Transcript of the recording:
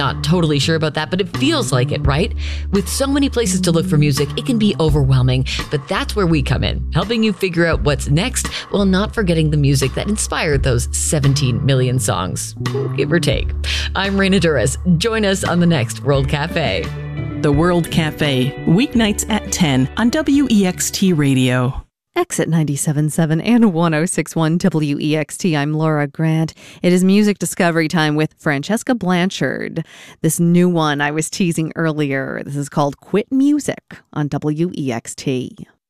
not totally sure about that, but it feels like it, right? With so many places to look for music, it can be overwhelming, but that's where we come in, helping you figure out what's next while not forgetting the music that inspired those 17 million songs, give or take. I'm Raina Douris. Join us on the next World Cafe. The World Cafe, weeknights at 10 on WEXT Radio. Exit 97.7 and 106.1 WEXT. I'm Laura Grant. It is music discovery time with Francesca Blanchard. This new one I was teasing earlier. This is called Quit Music on WEXT.